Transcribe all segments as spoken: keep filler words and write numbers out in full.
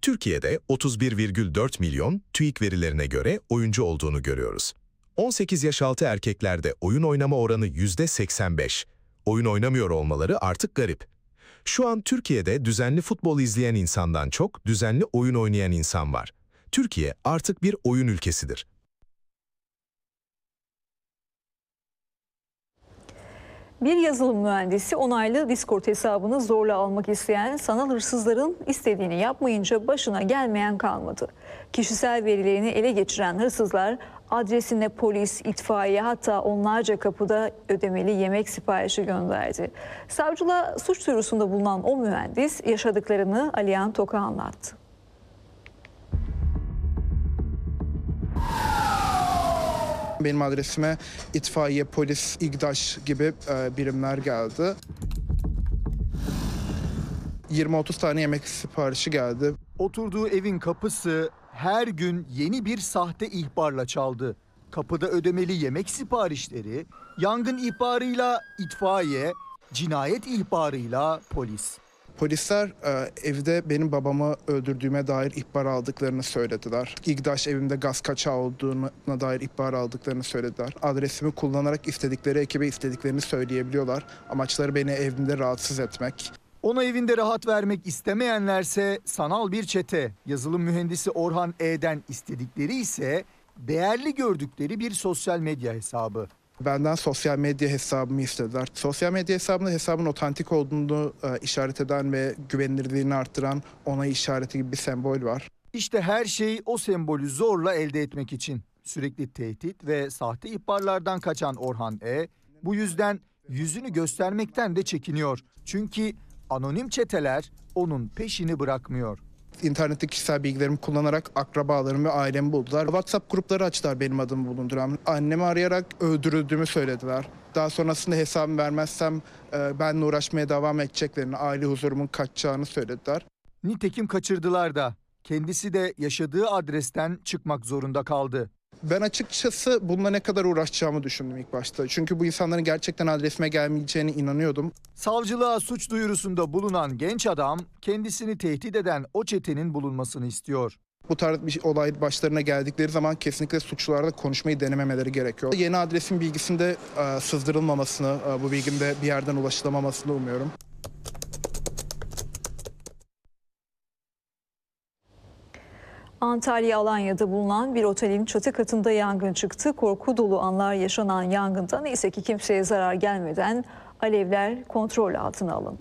Türkiye'de otuz bir virgül dört milyon TÜİK verilerine göre oyuncu olduğunu görüyoruz. on sekiz yaş altı erkeklerde oyun oynama oranı yüzde seksen beş. Oyun oynamıyor olmaları artık garip. Şu an Türkiye'de düzenli futbol izleyen insandan çok düzenli oyun oynayan insan var. Türkiye artık bir oyun ülkesidir. Bir yazılım mühendisi onaylı Discord hesabını zorla almak isteyen sanal hırsızların istediğini yapmayınca başına gelmeyen kalmadı. Kişisel verilerini ele geçiren hırsızlar adresine polis, itfaiye, hatta onlarca kapıda ödemeli yemek siparişi gönderdi. Savcılığa suç duyurusunda bulunan o mühendis yaşadıklarını Alihan Tok'a anlattı. Benim adresime itfaiye, polis, İGDAŞ gibi e, birimler geldi. yirmi otuz tane yemek siparişi geldi. Oturduğu evin kapısı her gün yeni bir sahte ihbarla çaldı. Kapıda ödemeli yemek siparişleri, yangın ihbarıyla itfaiye, cinayet ihbarıyla polis. Polisler e, evde benim babamı öldürdüğüme dair ihbar aldıklarını söylediler. İGDAŞ evimde gaz kaçağı olduğuna dair ihbar aldıklarını söylediler. Adresimi kullanarak istedikleri ekibe istediklerini söyleyebiliyorlar. Amaçları beni evimde rahatsız etmek. Ona evinde rahat vermek istemeyenlerse sanal bir çete. Yazılım mühendisi Orhan E'den istedikleri ise değerli gördükleri bir sosyal medya hesabı. Benden sosyal medya hesabımı istediler. Sosyal medya hesabında hesabın otantik olduğunu e, işaret eden ve güvenilirliğini arttıran onay işareti gibi bir sembol var. İşte her şey o sembolü zorla elde etmek için. Sürekli tehdit ve sahte ihbarlardan kaçan Orhan E, bu yüzden yüzünü göstermekten de çekiniyor. Çünkü anonim çeteler onun peşini bırakmıyor. İnternette kişisel bilgilerimi kullanarak akrabalarımı ve ailemi buldular. WhatsApp grupları açtılar benim adımı bulunduran. Annemi arayarak öldürüldüğümü söylediler. Daha sonrasında hesabımı vermezsem e, benimle uğraşmaya devam edeceklerini, aile huzurumun kaçacağını söylediler. Nitekim kaçırdılar da. Kendisi de yaşadığı adresten çıkmak zorunda kaldı. Ben açıkçası bununla ne kadar uğraşacağımı düşündüm ilk başta. Çünkü bu insanların gerçekten adresime gelmeyeceğine inanıyordum. Savcılığa suç duyurusunda bulunan genç adam kendisini tehdit eden o çetenin bulunmasını istiyor. Bu tarz bir olay başlarına geldikleri zaman kesinlikle suçlularla konuşmayı denememeleri gerekiyor. Yeni adresin bilgisinde e, sızdırılmamasını, e, bu bilgimde bir yerden ulaşılamamasını umuyorum. Antalya Alanya'da bulunan bir otelin çatı katında yangın çıktı. Korku dolu anlar yaşanan yangında neyse ki kimseye zarar gelmeden alevler kontrol altına alındı.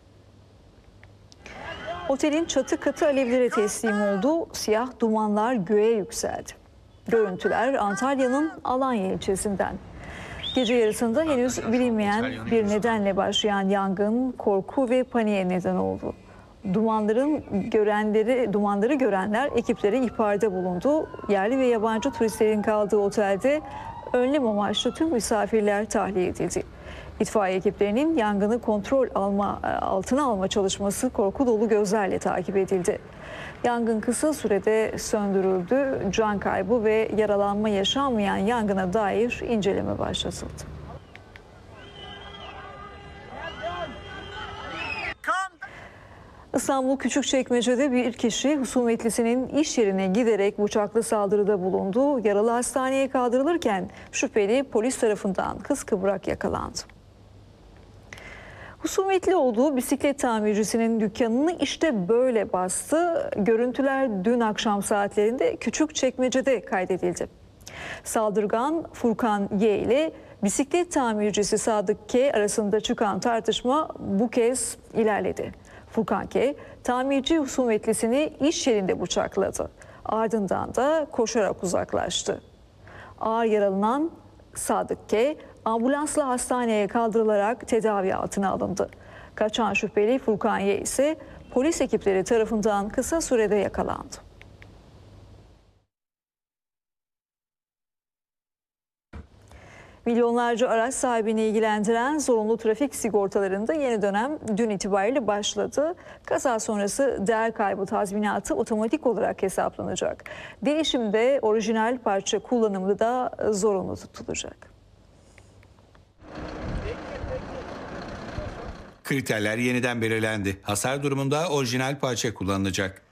Otelin çatı katı alevlere teslim oldu. Siyah dumanlar göğe yükseldi. Görüntüler Antalya'nın Alanya ilçesinden. Gece yarısında henüz bilinmeyen bir nedenle başlayan yangın korku ve paniğe neden oldu. Dumanların görenleri, dumanları görenler ekiplere ihbarda bulundu. Yerli ve yabancı turistlerin kaldığı otelde önlem amaçlı tüm misafirler tahliye edildi. İtfaiye ekiplerinin yangını kontrol alma, altına alma çalışması korku dolu gözlerle takip edildi. Yangın kısa sürede söndürüldü. Can kaybı ve yaralanma yaşanmayan yangına dair inceleme başlatıldı. İstanbul Küçükçekmece'de bir kişi husumetlisinin iş yerine giderek bıçaklı saldırıda bulundu. Yaralı hastaneye kaldırılırken şüpheli polis tarafından kıskıvrak yakalandı. Husumetli olduğu bisiklet tamircisinin dükkanını işte böyle bastı. Görüntüler dün akşam saatlerinde Küçükçekmece'de kaydedildi. Saldırgan Furkan Y ile bisiklet tamircisi Sadık K arasında çıkan tartışma bu kez ilerledi. Furkan K, tamirci husumetlisini iş yerinde bıçakladı. Ardından da koşarak uzaklaştı. Ağır yaralanan Sadık K, ambulansla hastaneye kaldırılarak tedavi altına alındı. Kaçan şüpheli Furkan Y ise polis ekipleri tarafından kısa sürede yakalandı. Milyonlarca araç sahibini ilgilendiren zorunlu trafik sigortalarında yeni dönem dün itibariyle başladı. Kaza sonrası değer kaybı tazminatı otomatik olarak hesaplanacak. Değişimde orijinal parça kullanımı da zorunlu tutulacak. Kriterler yeniden belirlendi. Hasar durumunda orijinal parça kullanılacak.